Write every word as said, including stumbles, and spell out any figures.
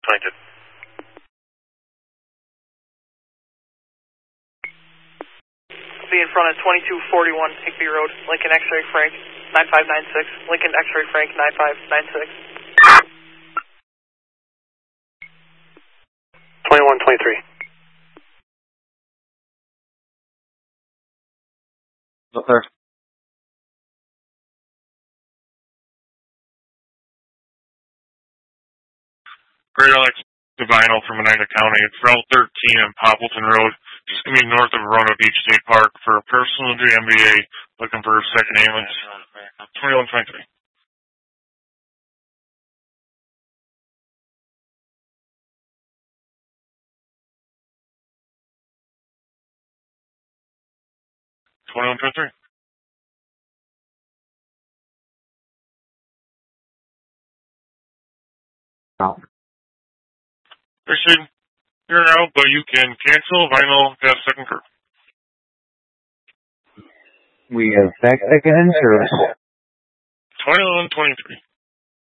twenty-two. Be in front of twenty-two forty-one Higby Road, Lincoln X-Ray Frank, nine five nine six, Lincoln X-Ray Frank, nine five nine six. twenty-one twenty-three. No, sir. Great Alex Divino from Oneida County. It's Route thirteen on Poppleton Road. Just going to be north of Verona Beach State Park for a personal injury M V A looking for a second ambulance. twenty-one twenty-three. twenty-one twenty-three. No. Appreciate you're out, but you can cancel. Vinyl got second crew. We have second service. twenty-one twenty-three.